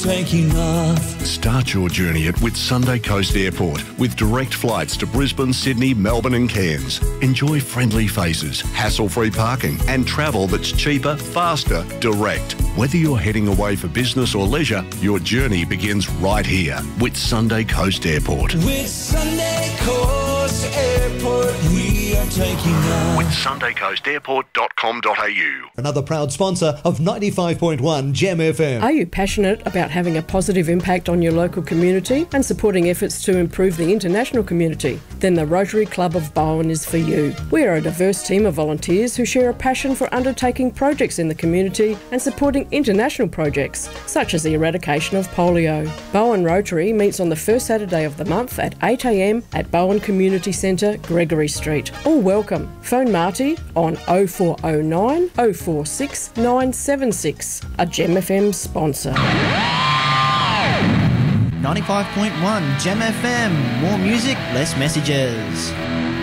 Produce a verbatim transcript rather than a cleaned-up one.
Taking off. Start your journey at Whitsunday Coast Airport with direct flights to Brisbane, Sydney, Melbourne and Cairns. Enjoy friendly faces, hassle-free parking and travel that's cheaper, faster, direct. Whether you're heading away for business or leisure, your journey begins right here. Whitsunday Coast Airport. Whitsunday Coast Airport, we are taking off. Whitsunday Coast Airport dot com dot a u. Another proud sponsor of ninety-five point one Gem F M. Are you passionate about having a positive impact on your local community and supporting efforts to improve the international community? Then the Rotary Club of Bowen is for you. We are a diverse team of volunteers who share a passion for undertaking projects in the community and supporting international projects, such as the eradication of polio. Bowen Rotary meets on the first Saturday of the month at eight a m at Bowen Community Centre, Gregory Street. All welcome. Phone Marty on oh four oh nine, oh four six, nine seven six. A Gem F M sponsor. ninety-five point one Gem F M. More music, less messages.